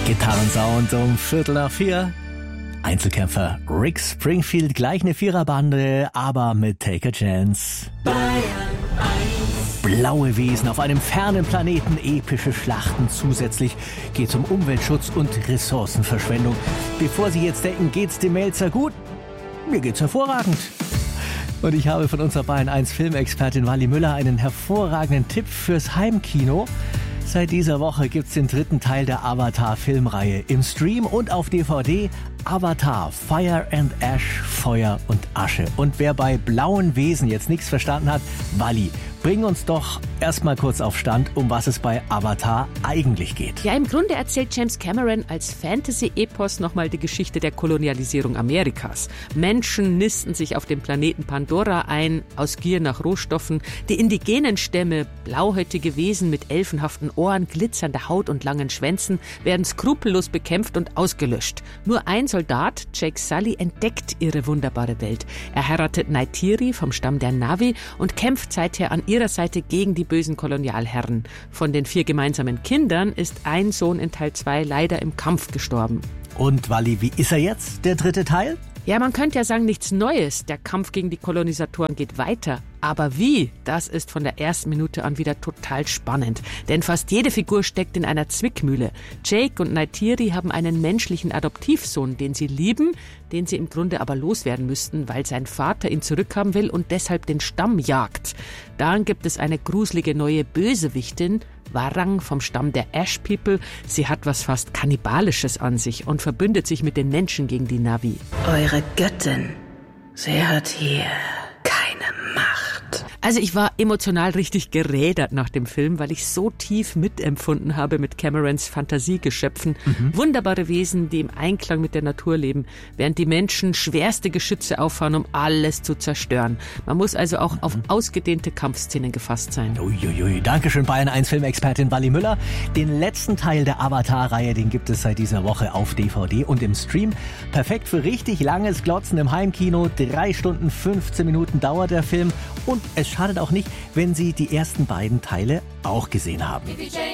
Gitarrensound um 3:15. Einzelkämpfer Rick Springfield, gleich eine Viererbande, aber mit Take a Chance. Bayern 1. Blaue Wesen auf einem fernen Planeten, epische Schlachten. Zusätzlich geht es um Umweltschutz und Ressourcenverschwendung. Bevor Sie jetzt denken, geht's dem Melzer gut? Mir geht's hervorragend. Und ich habe von unserer Bayern 1 Filmexpertin Wally Müller einen hervorragenden Tipp fürs Heimkino. Seit dieser Woche gibt's den 3. Teil der Avatar-Filmreihe im Stream und auf DVD. Avatar, Fire and Ash, Feuer und Asche. Und wer bei blauen Wesen jetzt nichts verstanden hat, Wally, bring uns doch erstmal kurz auf Stand, um was es bei Avatar eigentlich geht. Ja, im Grunde erzählt James Cameron als Fantasy-Epos nochmal die Geschichte der Kolonialisierung Amerikas. Menschen nisten sich auf dem Planeten Pandora ein, aus Gier nach Rohstoffen. Die indigenen Stämme, blauhäutige Wesen mit elfenhaften Ohren, glitzernder Haut und langen Schwänzen, werden skrupellos bekämpft und ausgelöscht. Nur ein Soldat, Jake Sully, entdeckt ihre wunderbare Welt. Er heiratet Neytiri vom Stamm der Na'vi und kämpft seither an ihrer Seite gegen die bösen Kolonialherren. Von den 4 gemeinsamen Kindern ist ein Sohn in Teil 2 leider im Kampf gestorben. Und Wally, wie ist er jetzt, der 3. Teil? Ja, man könnte ja sagen, nichts Neues. Der Kampf gegen die Kolonisatoren geht weiter. Aber wie? Das ist von der ersten Minute an wieder total spannend. Denn fast jede Figur steckt in einer Zwickmühle. Jake und Neytiri haben einen menschlichen Adoptivsohn, den sie lieben, den sie im Grunde aber loswerden müssten, weil sein Vater ihn zurückhaben will und deshalb den Stamm jagt. Dann gibt es eine gruselige neue Bösewichtin, Warang vom Stamm der Ash People. Sie hat was fast Kannibalisches an sich und verbündet sich mit den Menschen gegen die Na'vi. Eure Göttin, sie hat hier keine Macht. Also ich war emotional richtig gerädert nach dem Film, weil ich so tief mitempfunden habe mit Camerons Fantasiegeschöpfen. Wunderbare Wesen, die im Einklang mit der Natur leben, während die Menschen schwerste Geschütze auffahren, um alles zu zerstören. Man muss also auch auf ausgedehnte Kampfszenen gefasst sein. Uiuiui, Dankeschön Bayern 1 Filmexpertin Wally Müller. Den letzten Teil der Avatar-Reihe, den gibt es seit dieser Woche auf DVD und im Stream. Perfekt für richtig langes Glotzen im Heimkino. 3 Stunden 15 Minuten dauert der Film und es schadet auch nicht, wenn Sie die ersten beiden Teile auch gesehen haben.